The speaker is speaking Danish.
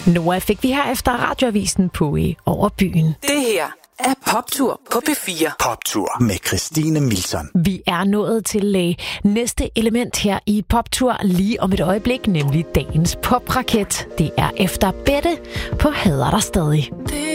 Noah fik vi her efter radioavisen på Over byen. Det her er Poptur på P4. Poptur med Christine Milton. Vi er nået til næste element her i Poptur lige om et øjeblik, nemlig dagens popraket. Det er efter Bette på Hader der stadig.